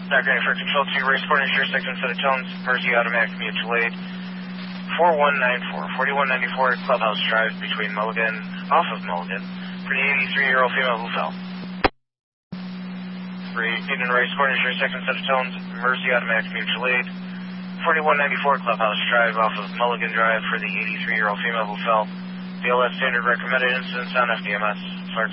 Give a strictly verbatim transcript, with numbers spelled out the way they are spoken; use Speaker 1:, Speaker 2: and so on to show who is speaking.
Speaker 1: Doctor for Control two, race corner, sure, second set of tones, Mersey Automatic Mutual Aid, four one nine four, forty-one ninety-four Clubhouse Drive between Mulligan, off of Mulligan, for the eighty-three-year-old female who fell. Repeat in race corner, sure, second set of tones, Mersey Automatic Mutual Aid, forty-one ninety-four Clubhouse Drive off of Mulligan Drive for the eighty-three-year-old female who fell. B L S standard recommended incidents on F D M S.